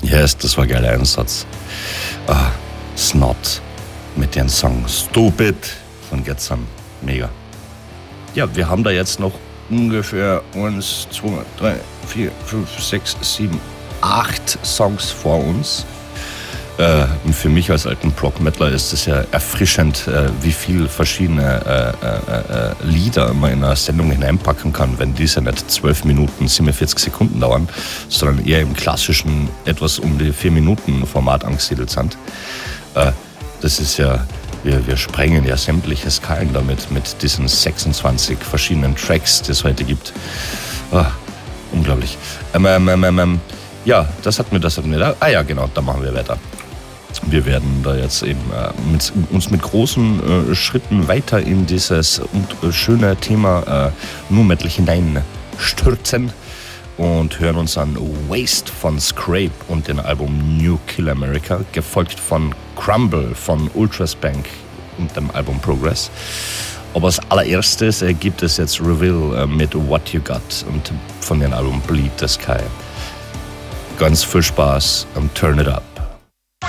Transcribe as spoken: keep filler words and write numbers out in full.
Yes, das war ein geiler Einsatz. Ah, Snot mit dem Song Stupid von Get Some. Mega. Ja, wir haben da jetzt noch ungefähr eins, zwei, drei, vier, fünf, sechs, sieben, acht Songs vor uns. Äh, und für mich als alten Prog-Metaler ist es ja erfrischend, äh, wie viel verschiedene äh, äh, äh, Lieder man in eine Sendung hineinpacken kann, wenn diese nicht zwölf Minuten, siebenundvierzig Sekunden dauern, sondern eher im klassischen etwas um die vier Minuten Format angesiedelt sind. Äh, das ist ja, wir, wir sprengen ja sämtliche Skalen damit, mit diesen sechsundzwanzig verschiedenen Tracks, die es heute gibt. Ah, unglaublich. Ähm, ähm, ähm, ähm, ja, das hatten wir, das hatten wir da. Ah ja, genau, da machen wir weiter. Wir werden da jetzt eben äh, mit, uns mit großen äh, Schritten weiter in dieses äh, schöne Thema äh, Nu Metal hineinstürzen und hören uns an Waste von Scrape und dem Album New Kill America, gefolgt von Crumble von Ultraspank und dem Album Progress. Aber als allererstes äh, gibt es jetzt Reveal äh, mit What You Got und von dem Album Bleed the Sky. Ganz viel Spaß und Turn It Up.